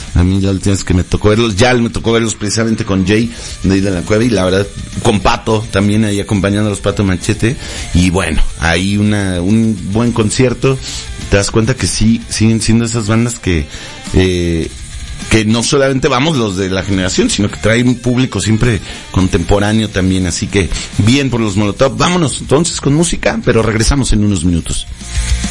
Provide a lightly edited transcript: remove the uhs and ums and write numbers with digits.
A mí la última vez que me tocó verlos, ya me tocó verlos precisamente con Jay de ahí de la Cueva, y la verdad, con Pato también ahí acompañando a los Pato Machete, y bueno, ahí un buen concierto. Te das cuenta que sí, siguen siendo esas bandas que no solamente vamos los de la generación, sino que trae un público siempre contemporáneo también, así que bien por los Molotov. Vámonos entonces con música, pero regresamos en unos minutos.